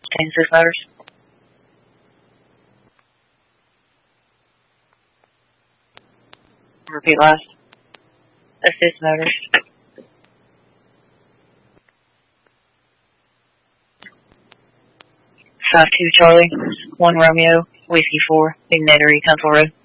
Assist motors. Repeat last. Assist motors. 5-2 Charlie, 1 Romeo, Whiskey 4, Ignatory, Council Road.